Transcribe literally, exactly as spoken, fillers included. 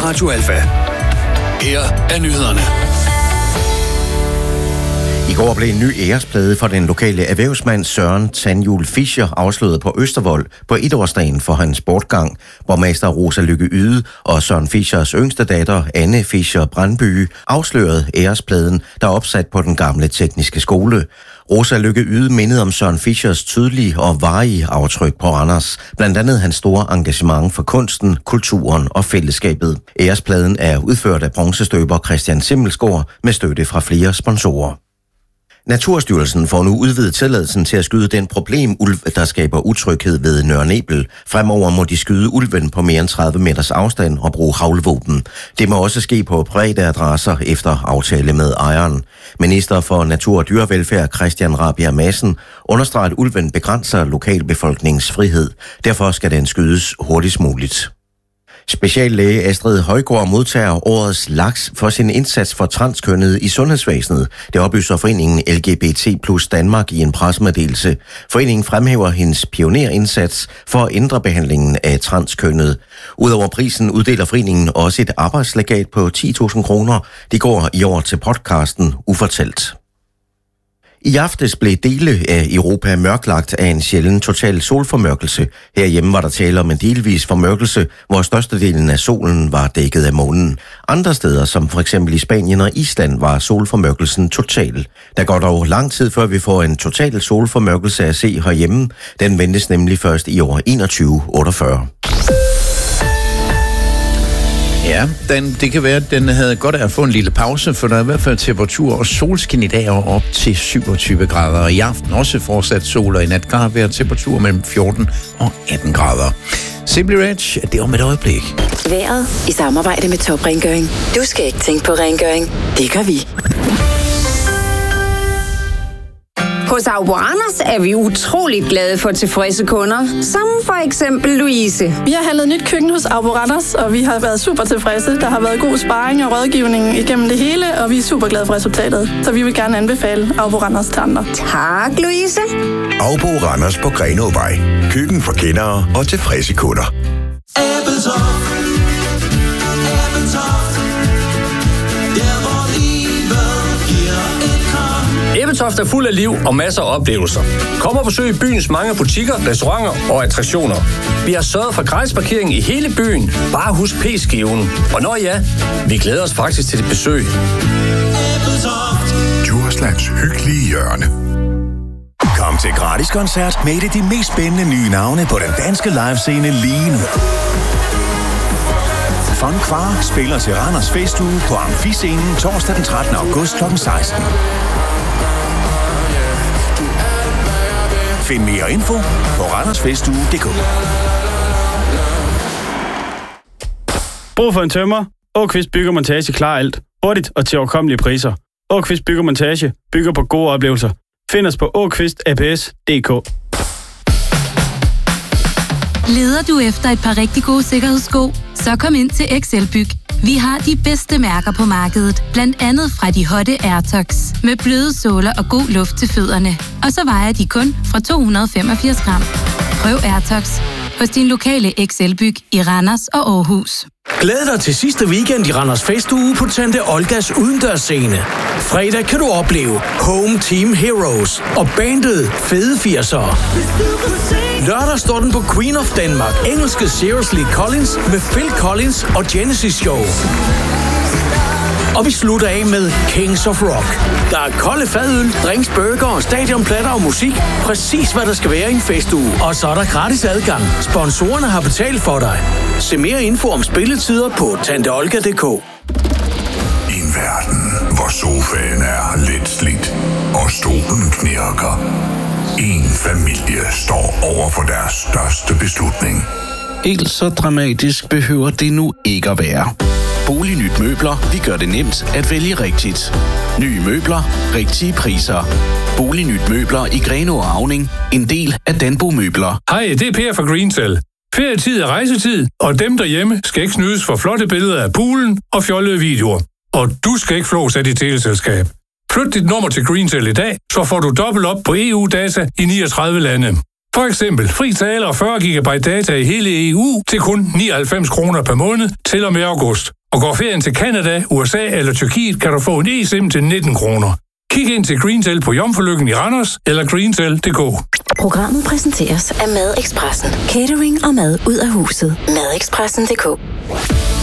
Radio Alfa. Her er nyhederne. I går blev en ny æresplade for den lokale erhvervsmand Søren Tandhjul Fischer afsløret på Østervold på etårsdagen for hans bortgang. Borgmester Rosa Lykke Yde og Søren Fischers yngste datter Anne Fischer Brandby afslørede ærespladen, der er opsat på den gamle tekniske skole. Rosa Lykke Yde mindede om Søren Fischers tydelige og varige aftryk på Randers, blandt andet hans store engagement for kunsten, kulturen og fællesskabet. Ærespladen er udført af bronzestøber Christian Simmelsgaard med støtte fra flere sponsorer. Naturstyrelsen får nu udvidet tilladelsen til at skyde den problemulv, der skaber utryghed ved Nørre Nebel. Fremover må de skyde ulven på mere end tredive meters afstand og bruge haglvåben. Det må også ske på private adresser efter aftale med ejeren. Minister for Natur og Dyrevelfærd Christian Rabjerg Madsen understreger, at ulven begrænser lokalbefolkningens frihed. Derfor skal den skydes hurtigst muligt. Speciallæge Astrid Højgaard modtager årets laks for sin indsats for transkønnede i sundhedsvæsenet. Det oplyser foreningen L G B T plus Danmark i en pressemeddelelse. Foreningen fremhæver hendes pionerindsats for at ændre behandlingen af transkønnede. Udover prisen uddeler foreningen også et arbejdslegat på ti tusind kroner. Det går i år til podcasten Ufortalt. I aftes blev dele af Europa mørklagt af en sjælden total solformørkelse. Herhjemme var der tale om en delvis formørkelse, hvor størstedelen af solen var dækket af månen. Andre steder, som for eksempel i Spanien og Island, var solformørkelsen total. Der går dog lang tid, før vi får en total solformørkelse at se herhjemme. Den ventes nemlig først i år enogtyve otteogfyrre. Ja, den, det kan være, at den havde godt af at få en lille pause, for der er i hvert fald temperatur og solskin i dag og op til syvogtyve grader. Og i aften også fortsat sol, og i nat kan der være temperatur mellem fjorten og atten grader. Simply Rich, det er om et øjeblik. Været i samarbejde med Top Rengøring. Du skal ikke tænke på rengøring. Det gør vi. Hos Abo Randers er vi utroligt glade for tilfredse kunder, som for eksempel Louise. Vi har handlet nyt køkken hos Abo Randers, og vi har været super tilfredse. Der har været god sparring og rådgivning igennem det hele, og vi er super glade for resultatet. Så vi vil gerne anbefale Abo Randers til andre. Tak, Louise. Abo Randers på Grenåvej. Køkken for kendere og tilfredse kunder. Ebeltoft. Ebeltoft. Der hvor livet giver et kram. Ebeltoft er fuld af liv og masser af oplevelser. Kom og besøg byens mange butikker, restauranter og attraktioner. Vi har sørget for gratisparkering i hele byen. Bare husk P-skiven. Og når ja, vi glæder os faktisk til dit besøg. Ebeltoft. Djurslands hyggelige hjørne. Kom til gratis koncert med et af de mest spændende nye navne på den danske livescene lige nu. Fun Kvar spiller til Randers Festuge på Amfiscenen torsdag den trettende august klokken seksten. Find mere info på randersfestuge punktum d k. Brug for en tømrer. Åkvist Bygge og Montage klarer alt. Hurtigt og til overkommelige priser. Åkvist Bygge og Montage bygger på gode oplevelser. Find os på åkvist a p s punktum d k. Leder du efter et par rigtig gode sikkerhedssko? Så kom ind til Excelbyg. Vi har de bedste mærker på markedet, blandt andet fra de hotte AirTox, med bløde såler og god luft til fødderne. Og så vejer de kun fra to hundrede og femogfirs gram. Prøv AirTox hos din lokale Excelbyg i Randers og Aarhus. Glæd dig til sidste weekend i Randers Festuge på Tante Olgas udendørsscene. Fredag kan du opleve Home Team Heroes og bandet Fede firsere. Lørdag står den på Queen of Denmark, engelske Seriously Collins med Phil Collins og Genesis Show. Og vi slutter af med Kings of Rock. Der er kolde fadøl, drinks, burger og stadionplatter og musik. Præcis hvad der skal være i en festuge. Og så er der gratis adgang. Sponsorerne har betalt for dig. Se mere info om spilletider på tante olga punktum d k. En verden, hvor sofaen er lidt slidt og stolen knirker. En familie står over for deres største beslutning. Helt så dramatisk behøver det nu ikke at være. Bolignyt Møbler, vi gør det nemt at vælge rigtigt. Nye møbler, rigtige priser. Bolignyt Møbler i Grenaa og Auning, en del af Danbo Møbler. Hej, det er Per fra Greensell. Ferietid er rejsetid, og dem derhjemme skal ikke snydes for flotte billeder af poolen og fjollede videoer. Og du skal ikke flås af dit teleselskab. Flyt dit nummer til Greensell i dag, så får du dobbelt op på E U-data i niogtredive lande. For eksempel fri tale og fyrre gigabyte data i hele E U til kun nioghalvfems kroner per måned til og med august. Og går ferien til Canada, U S A eller Tyrkiet, kan du få en eSIM til nitten kroner. Kig ind til Greentel på Jomfrulykken i Randers eller greentel punktum d k. Programmet præsenteres af Madexpressen. Catering og mad ud af huset. Madexpressen punktum d k.